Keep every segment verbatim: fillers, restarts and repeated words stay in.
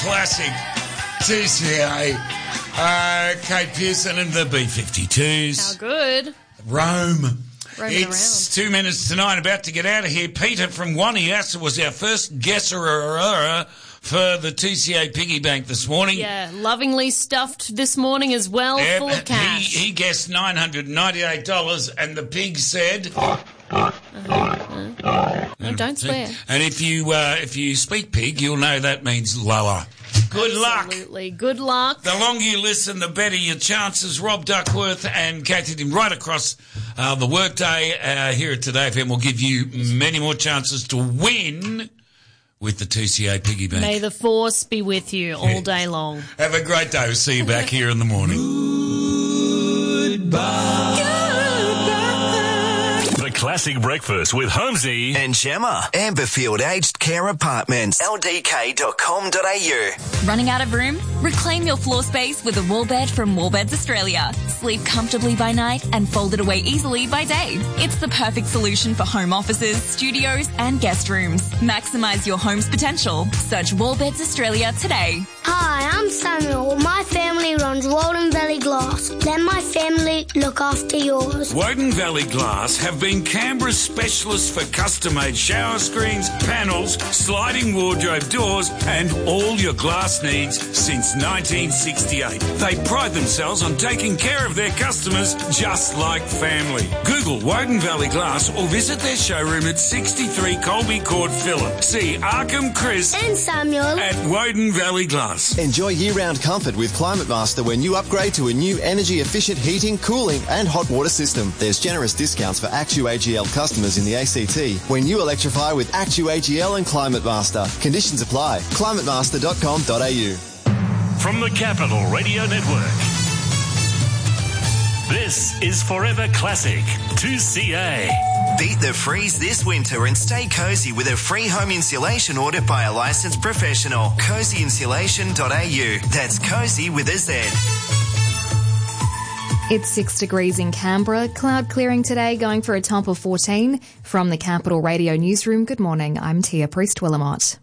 Classic T C A. Uh, Kate Pearson and the B fifty-twos. How good. Rome. Roaming It's around. two minutes to nine, about to get out of here. Peter from Waniasa was our first guesser for the T C A piggy bank this morning. Yeah, lovingly stuffed this morning as well, Yep, full of cash. He, he guessed nine hundred ninety-eight dollars and the pig said... Uh, no, don't swear. And if you uh, if you speak pig, you'll know that means lower. Good luck. Absolutely. Good luck. The longer you listen, the better your chances. Rob Duckworth and Kathy Dim right across uh, the workday uh, here at Today F M will give you many more chances to win with the T C A piggy bank. May the force be with you all day long. Have a great day. We'll see you back here in the morning. Goodbye. The Classic Breakfast with Holmesy and Gemma. Amberfield Aged Care Apartments. L D K dot com dot A U. Running out of room? Reclaim your floor space with a wall bed from Wallbeds Australia. Sleep comfortably by night and fold it away easily by day. It's the perfect solution for home offices, studios and guest rooms. Maximise your home's potential. Search Wallbeds Australia today. Hi, I'm Samuel. My family runs Walden Valley Glass. Let my family look after yours. Woden Valley Glass have been Canberra's specialists for custom-made shower screens, panels, sliding wardrobe doors and all your glass needs since nineteen sixty-eight. They pride themselves on taking care of their customers just like family. Google Woden Valley Glass or visit their showroom at sixty-three Colby Court, Phillip. See Arkham, Chris and Samuel at Woden Valley Glass. Enjoy year-round comfort with Climate Master when you upgrade to a new energy-efficient heating, cooling and hot water system. There's generous discounts for ActuAGL customers in the A C T when you electrify with ActuAGL and Climate Master. Conditions apply. climate master dot com dot A U. from the Capital Radio Network. This is Forever Classic two C A. Beat the freeze this winter and stay cozy with a free home insulation order by a licensed professional. cozy insulation dot A U. That's cozy with a Z. It's six degrees in Canberra. Cloud clearing today, going for a top of fourteen. From the Capital Radio Newsroom, good morning. I'm Tia Priest-Willamot.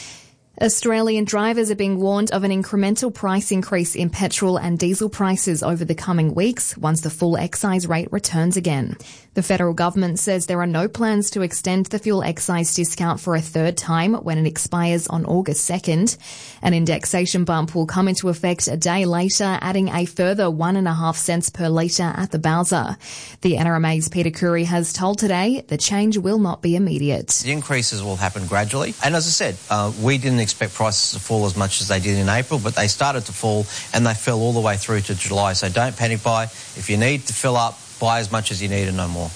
Australian drivers are being warned of an incremental price increase in petrol and diesel prices over the coming weeks once the full excise rate returns again. The federal government says there are no plans to extend the fuel excise discount for a third time when it expires on August second. An indexation bump will come into effect a day later, adding a further one and a half cents per litre at the Bowser. The N R M A's Peter Curry has told Today the change will not be immediate. The increases will happen gradually. And as I said, uh, we didn't expect prices to fall as much as they did in April, but they started to fall and they fell all the way through to July. So don't panic buy. If you need to fill up, buy as much as you need and no more.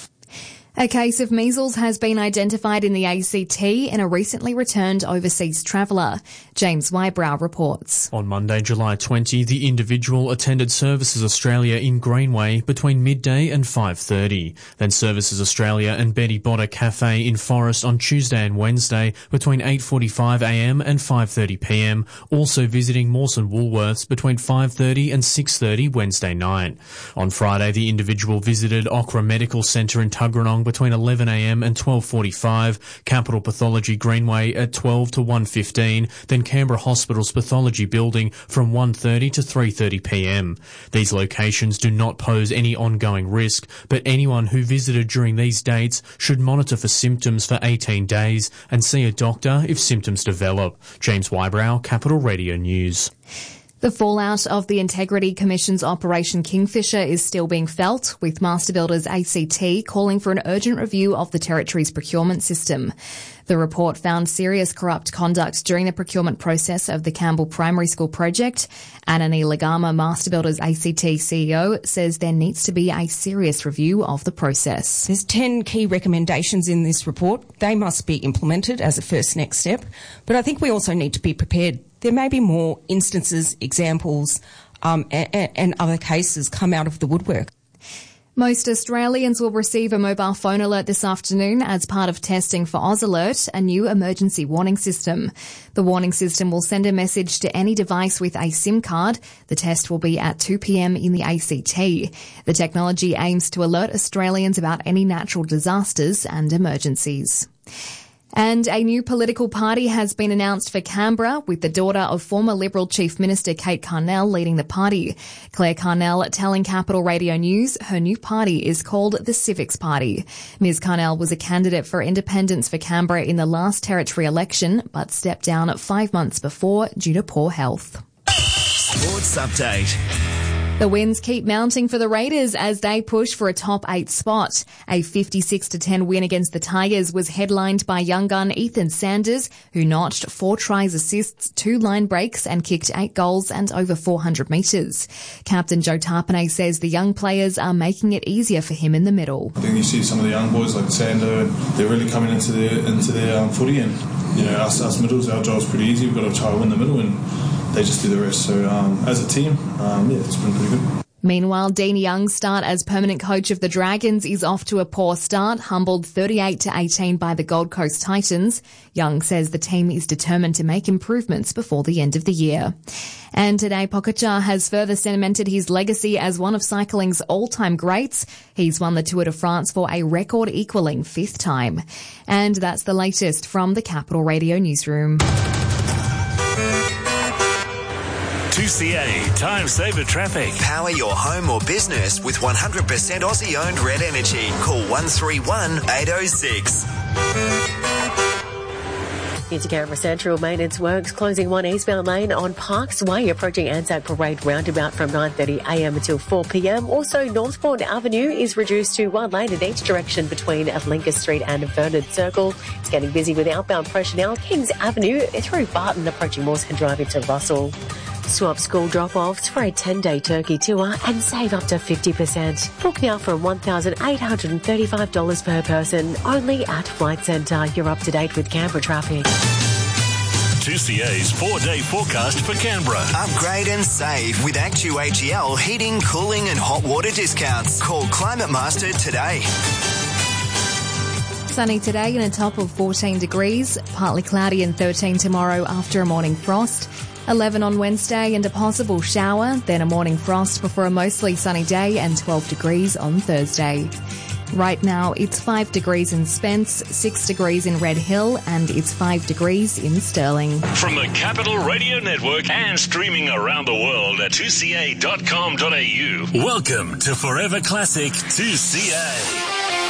A case of measles has been identified in the A C T in a recently returned overseas traveller. James Wybrow reports. On Monday, July twentieth, the individual attended Services Australia in Greenway between midday and five thirty. Then Services Australia and Betty Botter Cafe in Forest on Tuesday and Wednesday between eight forty-five a m and five thirty p m. Also visiting Mawson Woolworths between five thirty and six thirty Wednesday night. On Friday, the individual visited Ochra Medical Centre in Tuggeranong between eleven a m and twelve forty-five, Capital Pathology Greenway at twelve to one fifteen, then Canberra Hospital's Pathology Building from one thirty to three thirty p m. These locations do not pose any ongoing risk, but anyone who visited during these dates should monitor for symptoms for eighteen days and see a doctor if symptoms develop. James Wybrow, Capital Radio News. The fallout of the Integrity Commission's Operation Kingfisher is still being felt, with Master Builders A C T calling for an urgent review of the territory's procurement system. The report found serious corrupt conduct during the procurement process of the Campbell Primary School project. Anani Lagama, Master Builders A C T C E O, says there needs to be a serious review of the process. There's ten key recommendations in this report. They must be implemented as a first next step. But I think we also need to be prepared. There may be more instances, examples, um, and, and other cases come out of the woodwork. Most Australians will receive a mobile phone alert this afternoon as part of testing for Oz Alert, a new emergency warning system. The warning system will send a message to any device with a SIM card. The test will be at two p m in the A C T. The technology aims to alert Australians about any natural disasters and emergencies. And a new political party has been announced for Canberra, with the daughter of former Liberal Chief Minister Kate Carnell leading the party. Claire Carnell telling Capital Radio News her new party is called the Civics Party. Miz Carnell was a candidate for independence for Canberra in the last territory election, but stepped down five months before due to poor health. Sports Update. The wins keep mounting for the Raiders as they push for a top eight spot. A fifty-six to ten win against the Tigers was headlined by young gun Ethan Sanders, who notched four tries, assists, two line breaks and kicked eight goals and over four hundred metres. Captain Joe Tarpanay says the young players are making it easier for him in the middle. I think you see some of the young boys like Sander, and they're really coming into their into their um, footy, and you know us, us middles, our job's pretty easy. We've got to try to win the middle, and they just do the rest. So um, as a team, um, yeah, it's been pretty good. Meanwhile, Dean Young's start as permanent coach of the Dragons is off to a poor start, humbled thirty-eight to eighteen by the Gold Coast Titans. Young says the team is determined to make improvements before the end of the year. And today, Pogačar has further cemented his legacy as one of cycling's all-time greats. He's won the Tour de France for a record-equalling fifth time. And that's the latest from the Capital Radio Newsroom. two C A Time Saver Traffic. Power your home or business with one hundred percent Aussie-owned Red Energy. Call one three one, eight oh six. Into Canberra Central, maintenance works closing one eastbound lane on Parks Way, approaching Anzac Parade roundabout from nine thirty a m until four p m. Also, Northbourne Avenue is reduced to one lane in each direction between Lincoln Street and Vernon Circle. It's getting busy with outbound personnel. Kings Avenue through Barton, approaching Morshead Drive into Russell. Swap school drop-offs for a ten-day Turkey tour and save up to fifty percent. Book now for one thousand eight hundred thirty-five dollars per person, only at Flight Centre. You're up to date with Canberra traffic. two C A's four-day forecast for Canberra. Upgrade and save with Actu A G L heating, cooling and hot water discounts. Call Climate Master today. Sunny today and a top of fourteen degrees, partly cloudy and thirteen tomorrow after a morning frost. eleven on Wednesday and a possible shower, then a morning frost before a mostly sunny day and twelve degrees on Thursday. Right now, it's five degrees in Spence, six degrees in Red Hill, and it's five degrees in Stirling. From the Capital Radio Network and streaming around the world at two c a dot com dot a u. Welcome to Forever Classic two C A.